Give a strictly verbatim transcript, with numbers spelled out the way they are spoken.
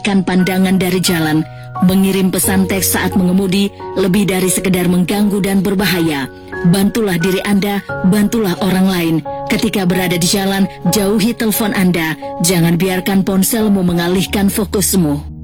mengalihkan pandangan dari jalan. Mengirim pesan teks saat mengemudi lebih dari sekedar mengganggu dan berbahaya. Bantulah diri Anda, bantulah orang lain. Ketika berada di jalan, jauhi telepon Anda. Jangan biarkan ponselmu mengalihkan fokusmu.